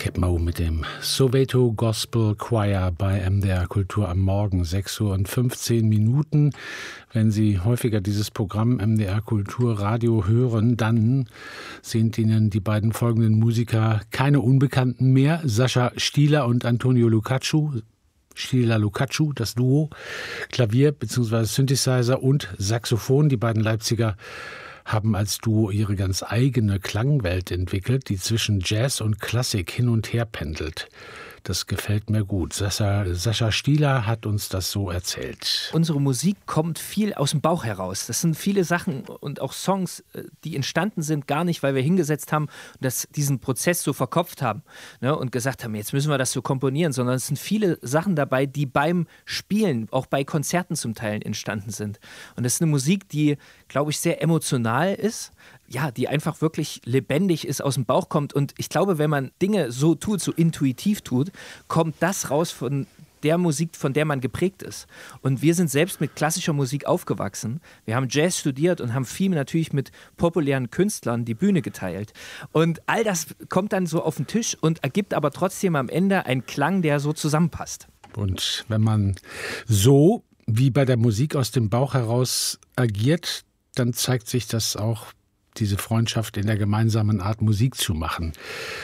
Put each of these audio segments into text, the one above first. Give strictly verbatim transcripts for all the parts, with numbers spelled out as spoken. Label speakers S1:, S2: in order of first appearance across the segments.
S1: Kepmo mit dem Soweto Gospel Choir bei M D R Kultur am Morgen, sechs Uhr und fünfzehn Minuten. Wenn Sie häufiger dieses Programm M D R Kultur Radio hören, dann sind Ihnen die beiden folgenden Musiker keine Unbekannten mehr. Sascha Stieler und Antonio Lukacu. Stieler Lukacu, das Duo, Klavier bzw. Synthesizer und Saxophon. Die beiden Leipziger haben als Duo ihre ganz eigene Klangwelt entwickelt, die zwischen Jazz und Klassik hin und her pendelt. Das gefällt mir gut. Sascha, Sascha Stieler hat uns das so erzählt.
S2: Unsere Musik kommt viel aus dem Bauch heraus. Das sind viele Sachen und auch Songs, die entstanden sind, gar nicht, weil wir hingesetzt haben und das, diesen Prozess so verkopft haben, ne, und gesagt haben, jetzt müssen wir das so komponieren, sondern es sind viele Sachen dabei, die beim Spielen, auch bei Konzerten zum Teil entstanden sind. Und das ist eine Musik, die, glaube ich, sehr emotional ist. Ja, die einfach wirklich lebendig ist, aus dem Bauch kommt. Und ich glaube, wenn man Dinge so tut, so intuitiv tut, kommt das raus von der Musik, von der man geprägt ist. Und wir sind selbst mit klassischer Musik aufgewachsen. Wir haben Jazz studiert und haben viel natürlich mit populären Künstlern die Bühne geteilt. Und all das kommt dann so auf den Tisch und ergibt aber trotzdem am Ende einen Klang, der so zusammenpasst.
S1: Und wenn man so wie bei der Musik aus dem Bauch heraus agiert, dann zeigt sich das auch, diese Freundschaft in der gemeinsamen Art, Musik zu machen.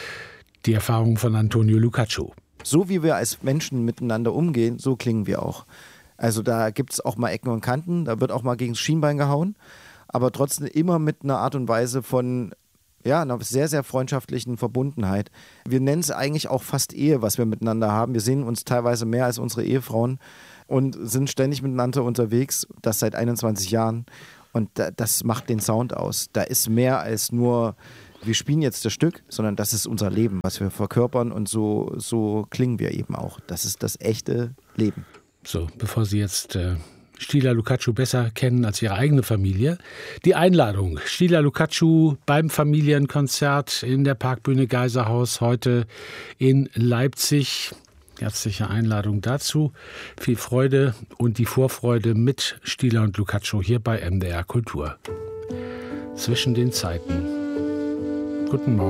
S1: Die Erfahrung von Antonio Lukacu.
S3: So wie wir als Menschen miteinander umgehen, so klingen wir auch. Also da gibt es auch mal Ecken und Kanten, da wird auch mal gegen das Schienbein gehauen, aber trotzdem immer mit einer Art und Weise von, ja, einer sehr, sehr freundschaftlichen Verbundenheit. Wir nennen es eigentlich auch fast Ehe, was wir miteinander haben. Wir sehen uns teilweise mehr als unsere Ehefrauen und sind ständig miteinander unterwegs, das seit einundzwanzig Jahren. Und das macht den Sound aus. Da ist mehr als nur, wir spielen jetzt das Stück, sondern das ist unser Leben, was wir verkörpern, und so, so klingen wir eben auch. Das ist das echte Leben.
S1: So, bevor Sie jetzt äh, Stieler Lukacu besser kennen als Ihre eigene Familie, die Einladung. Stieler Lukacu beim Familienkonzert in der Parkbühne Geiserhaus heute in Leipzig. Herzliche Einladung dazu. Viel Freude und die Vorfreude mit Stieler und Lukacu hier bei M D R Kultur. Zwischen den Zeiten. Guten Morgen.